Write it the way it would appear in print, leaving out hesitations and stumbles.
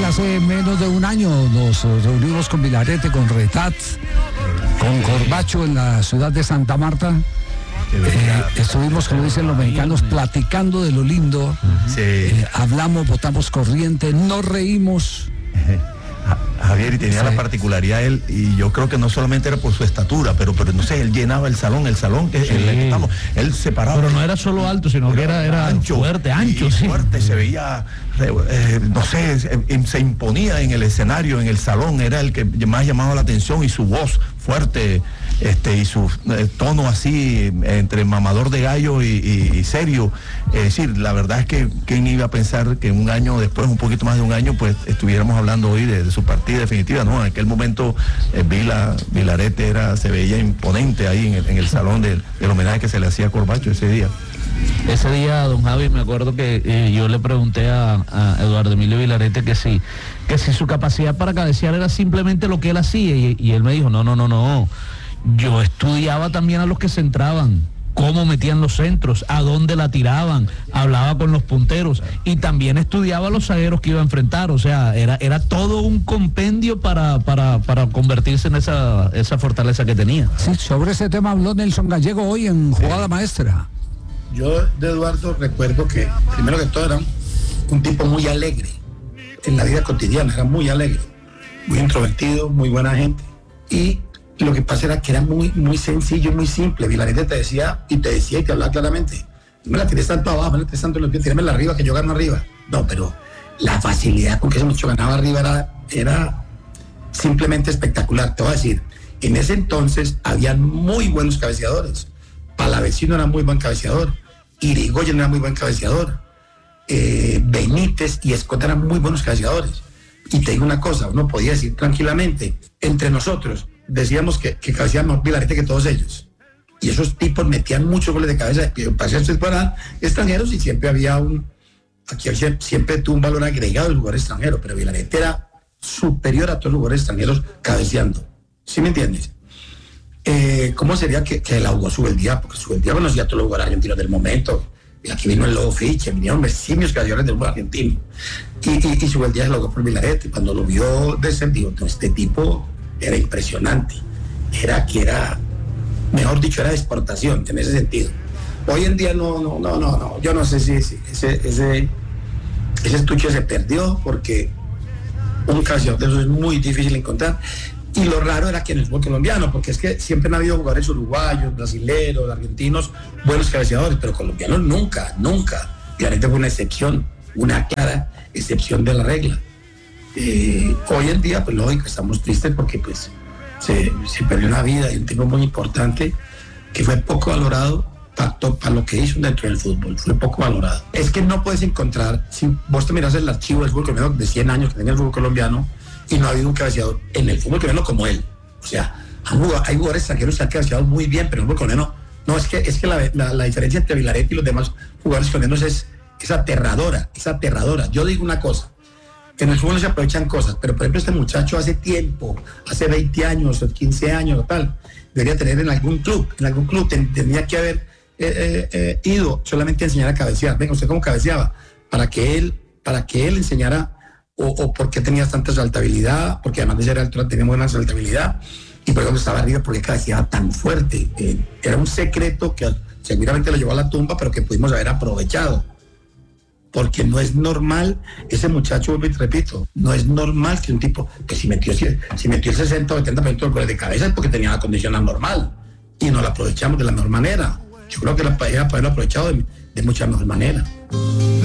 hace menos de un año nos reunimos con Vilarete, con Retat, con Corbacho en la ciudad de Santa Marta. Estuvimos, como dicen los mexicanos, platicando de lo lindo. Sí. Hablamos, botamos corriente, nos reímos. Javier, y tenía la particularidad él, y yo creo que no solamente era por su estatura, pero no sé, él llenaba el salón que en el que estamos, él separaba. Pero no era solo alto, sino que era ancho, fuerte, y sí. Fuerte, se veía, no sé, se imponía en el escenario, en el salón, era el que más llamaba la atención, y su voz fuerte, y su tono así, entre mamador de gallo y serio. Es decir, la verdad es que quién iba a pensar que un año después, un poquito más de un año, pues estuviéramos hablando hoy de su partida definitiva, ¿no? En aquel momento Vilarete se veía imponente ahí en el salón del homenaje que se le hacía a Corbacho ese día. Ese día, don Javi, me acuerdo que yo le pregunté a Eduardo Emilio Vilarete que si su capacidad para cabecear era simplemente lo que él hacía, y él me dijo, no, yo estudiaba también a los que centraban, cómo metían los centros, a dónde la tiraban, hablaba con los punteros y también estudiaba a los zagueros que iba a enfrentar. O sea, era todo un compendio para convertirse en esa fortaleza que tenía. Sí, sobre ese tema habló Nelson Gallego hoy en Jugada Maestra. Yo de Eduardo recuerdo que, primero que todo, era un tipo muy alegre en la vida cotidiana, era muy alegre, muy introvertido, muy buena gente, y lo que pasa era que era muy, muy sencillo y muy simple. Vilarete te decía y te hablaba claramente, no me la tires tanto abajo, no me la tires tanto en los pies, tíramela arriba que yo gano arriba. No, pero la facilidad con que ese muchacho ganaba arriba era simplemente espectacular. Te voy a decir, en ese entonces habían muy buenos cabeceadores. Palavecino era muy buen cabeceador, Irigoyen era muy buen cabeceador, Benítez y Escota eran muy buenos cabeceadores. Y te digo una cosa, uno podía decir tranquilamente, entre nosotros, decíamos que cabeceaban más Vilarete que todos ellos. Y esos tipos metían muchos goles de cabeza, para extranjeros, y siempre había siempre tuvo un valor agregado el jugador extranjero, pero Vilarete era superior a todos los jugadores extranjeros cabeceando. ¿Sí me entiendes? ¿Cómo sería que el Augo Subeldía? Porque Subeldía conocía a todos los jugadores argentinos del momento. Y aquí vino el Lobo Fiche, vinieron vecinios cabeceadores del fútbol argentino. Y Subeldía se lo jugó por Vilarete. Cuando lo vio descendido, este tipo era impresionante. Era, mejor dicho, era de exportación en ese sentido. Hoy en día no. Yo no sé si ese estuche se perdió, porque un cabeceador de eso es muy difícil encontrar. Y lo raro era que en el fútbol colombiano, porque es que siempre han habido jugadores uruguayos, brasileños, argentinos, buenos cabeceadores, pero colombianos nunca. Claramente fue una excepción, una clara excepción de la regla. Hoy en día, pues lógico, estamos tristes porque pues se perdió una vida y un tipo muy importante que fue poco valorado para lo que hizo dentro del fútbol, fue poco valorado. Es que no puedes encontrar, si vos te miras el archivo del fútbol colombiano de 100 años que tenía el fútbol colombiano, y no ha habido un cabeceador en el fútbol colombiano como él. O sea, hay jugadores extranjeros que han cabeceado muy bien, pero en el fútbol colombiano no, es que la diferencia entre Vilarete y los demás jugadores colombianos es aterradora. Yo digo una cosa, que en el fútbol no se aprovechan cosas, pero por ejemplo este muchacho hace tiempo, hace 20 años o 15 años o tal, debería tener en algún club tendría que haber ido solamente a enseñar a cabecear. Venga, ¿usted cómo cabeceaba? Para que él enseñara, o por qué tenías tanta saltabilidad, porque además de ser altura tenía buena saltabilidad, y por ejemplo estaba arriba porque cabeceaba tan fuerte. Era un secreto que seguramente lo llevó a la tumba, pero que pudimos haber aprovechado, porque no es normal, ese muchacho, repito, no es normal que un tipo que si metió el 60 o 70% del gol de cabeza es porque tenía la condición anormal, y no la aprovechamos de la mejor manera. Yo creo que la podía haberlo aprovechado de mucha mejor manera.